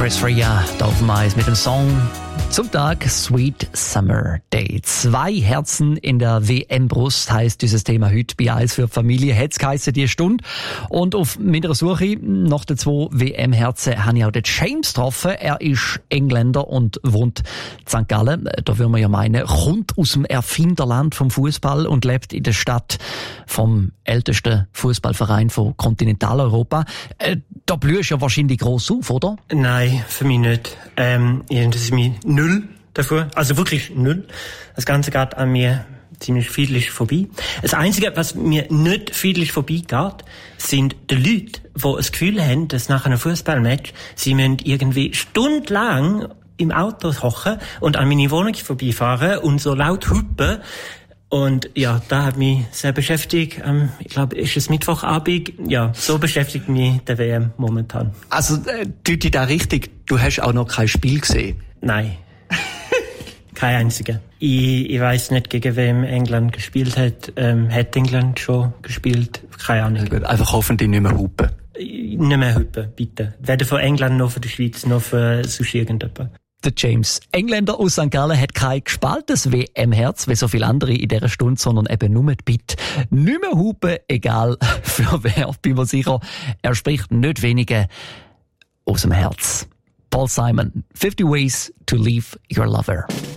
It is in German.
Chris Rea, da auf dem Eis mit dem Song zum Tag Sweet Summer Day. 2 Herzen in der WM-Brust heisst dieses Thema heute bei Eis für die Familie. Hat's geheissen, die Stunde. Und auf meiner Suche nach den 2 WM-Herzen habe ich auch den James getroffen. Er ist Engländer und wohnt in St. Gallen. Da würde man ja meinen, kommt aus dem Erfinderland vom Fußball und lebt in der Stadt vom ältesten Fußballverein von Kontinentaleuropa. Da blühst du ja wahrscheinlich gross auf, oder? Nein, für mich nicht. Das ist mir null davor. Also wirklich null. Das Ganze geht an mir ziemlich friedlich vorbei. Das Einzige, was mir nicht friedlich vorbeigeht, sind die Leute, die das Gefühl haben, dass nach einem Fußballmatch sie müssen irgendwie stundenlang im Auto hocken und an meine Wohnung vorbeifahren und so laut hupen. Und ja, da hat mich sehr beschäftigt. Ich glaube, ist es Mittwochabend? Ja, so beschäftigt mich der WM momentan. Also, tut dich da richtig? Du hast auch noch kein Spiel gesehen? Nein. Kein einziger. Ich weiss nicht, gegen wem England gespielt hat. Hat England schon gespielt? Keine Ahnung. Ja, gut, einfach hoffentlich nicht mehr hupen. Nicht mehr hupen, bitte. Weder für England, noch für die Schweiz, noch für sonst irgendjemand. Der James, Engländer aus St. Gallen, hat kein gespaltenes WM-Herz, wie so viele andere in dieser Stunde, sondern eben nur die Bitte. Nicht mehr hupen, egal für wer, bin mir sicher. Er spricht nicht weniger aus dem Herz. Paul Simon, 50 Ways to Leave Your Lover.